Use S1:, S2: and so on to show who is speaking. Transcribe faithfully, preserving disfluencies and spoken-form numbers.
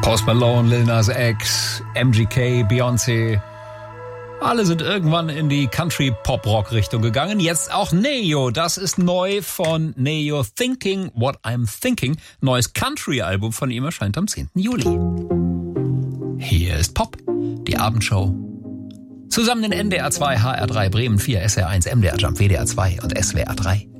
S1: Post Malone, Lil Nas X, M G K, Beyoncé. Alle sind irgendwann in die Country-Pop-Rock-Richtung gegangen. Jetzt auch Neo. Das ist neu von Neo. Thinking What I'm Thinking. Neues Country-Album von ihm erscheint am zehnten Juli. Hier ist Pop, die Abendshow. Zusammen in N D R zwei, H R drei, Bremen vier, S R eins, M D R Jump, W D R zwei und S W R drei.